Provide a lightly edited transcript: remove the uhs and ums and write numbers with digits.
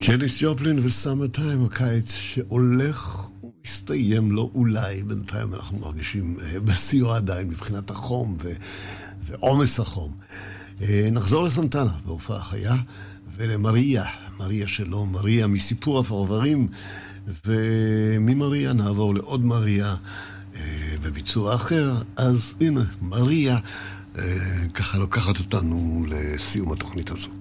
ג'ניס ג'ופלין וסאמר טיים, הקיץ שהולך ומסתיים לו אולי, בינתיים אנחנו מרגישים בסיוע עדיין מבחינת החום ועומס החום. נחזור לסנטנה בהופעה חיה, ולמריה, מריה שלו, מריה מסיפור הפרברים, וממריה נעבור לעוד מריה בביצוע אחר. אז הנה, מריה ככה לוקחת אותנו לסיום התוכנית הזו.